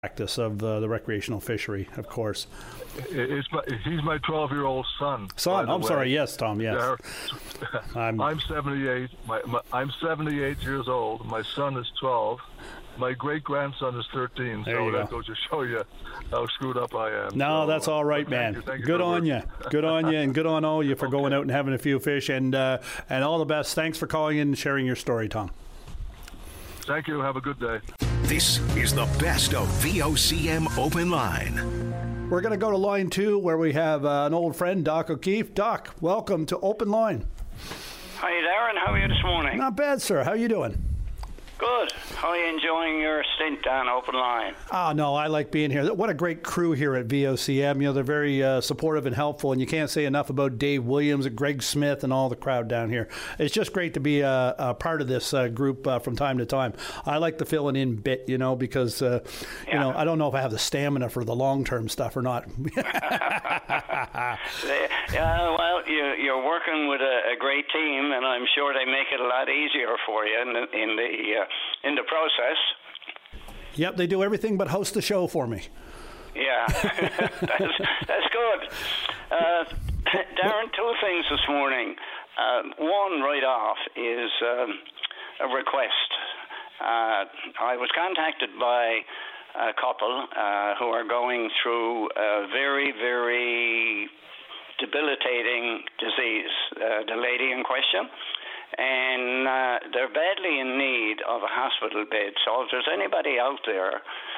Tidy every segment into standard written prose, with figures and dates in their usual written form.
practice of the recreational fishery, of course. He's my 12-year-old son. Son, I'm sorry. Yes, Tom. Yes. I'm 78. I'm 78 years old. My son is 12. My great-grandson is 13. So that goes to show you how screwed up I am. No, that's all right, man. Thank you good on you. Good on you, and good on all you for going out and having a few fish. And all the best. Thanks for calling in and sharing your story, Tom. Thank you. Have a good day. This is the best of VOCM Open Line. We're going to go to line 2 where we have an old friend, Doc O'Keefe. Doc, welcome to Open Line. Hi, Darren. How are you this morning? Not bad, sir. How are you doing? Good. How are you enjoying your stint on Open Line? Oh, no, I like being here. What a great crew here at VOCM. You know, they're very supportive and helpful, and you can't say enough about Dave Williams and Greg Smith and all the crowd down here. It's just great to be a part of this group from time to time. I like the filling in bit, you know, because, you know, I don't know if I have the stamina for the long-term stuff or not. Well, you're working with a great team, and I'm sure they make it a lot easier for you in the process. Yep, they do everything but host the show for me. Yeah, that's good. Darren, 2 things this morning. One right off is a request. I was contacted by a couple who are going through a very, very debilitating disease, the lady in question. And they're badly in need of a hospital bed. So if there's anybody out there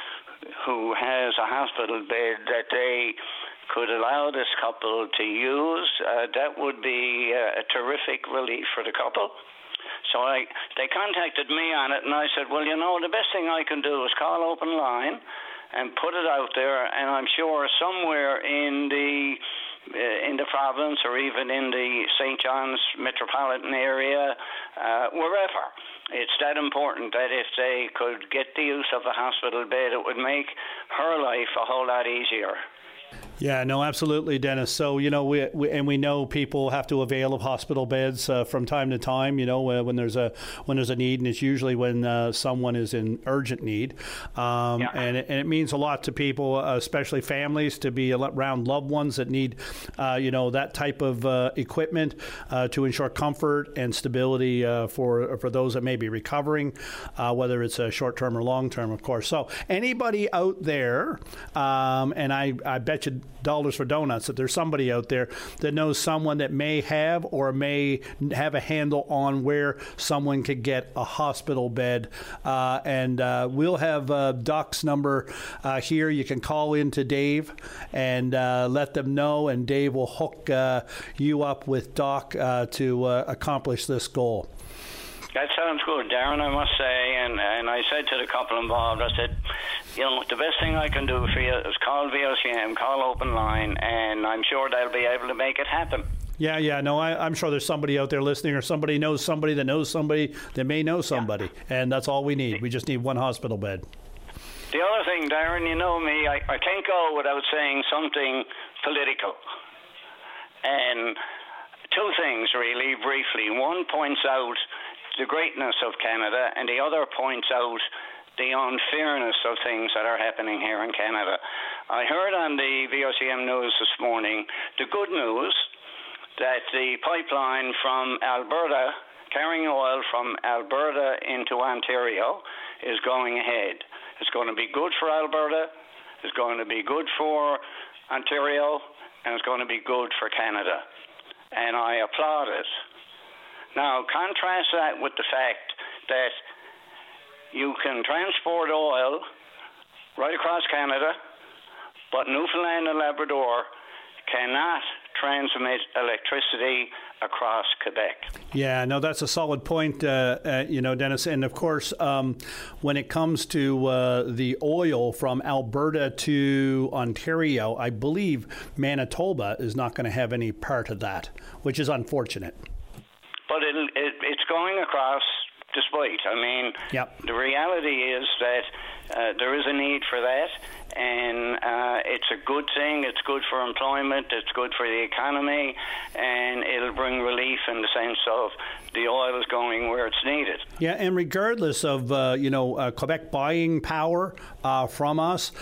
who has a hospital bed that they could allow this couple to use, that would be a terrific relief for the couple. So they contacted me on it, and I said, well, you know, the best thing I can do is call Open Line and put it out there, and I'm sure somewhere in the province or even in the St. John's metropolitan area, wherever. It's that important that if they could get the use of a hospital bed, it would make her life a whole lot easier. Yeah, no, absolutely, Dennis. So, you know, we know people have to avail of hospital beds from time to time, you know, when there's a need, and it's usually when someone is in urgent need. And it means a lot to people, especially families, to be around loved ones that need, you know, that type of equipment to ensure comfort and stability for those that may be recovering, whether it's short-term or long-term, of course. So anybody out there, and I bet you dollars for donuts that there's somebody out there that knows someone that may have or may have a handle on where someone could get a hospital bed, and we'll have Doc's number here. You can call in to Dave and let them know, and Dave will hook you up with Doc to accomplish this goal. That sounds good, Darren, I must say. And I said to the couple involved, I said, you know, the best thing I can do for you is call VOCM, call Open Line, and I'm sure they'll be able to make it happen. Yeah, no, I'm sure there's somebody out there listening, or somebody knows somebody that knows somebody that may know somebody, and that's all we need. We just need one hospital bed. The other thing, Darren, you know me, I can't go without saying something political. And 2 things, really, briefly. One points out the greatness of Canada, and the other points out the unfairness of things that are happening here in Canada. I heard on the VOCM news this morning the good news that the pipeline from Alberta, carrying oil from Alberta into Ontario, is going ahead. It's going to be good for Alberta, it's going to be good for Ontario, and it's going to be good for Canada. And I applaud it. Now, contrast that with the fact that you can transport oil right across Canada, but Newfoundland and Labrador cannot transmit electricity across Quebec. Yeah, no, that's a solid point, you know, Dennis. And of course, when it comes to the oil from Alberta to Ontario, I believe Manitoba is not going to have any part of that, which is unfortunate. But it's going across despite. I mean, yep. The reality is that there is a need for that, and it's a good thing. It's good for employment. It's good for the economy, and it'll bring relief in the sense of the oil is going where it's needed. Yeah, and regardless of Quebec buying power from us,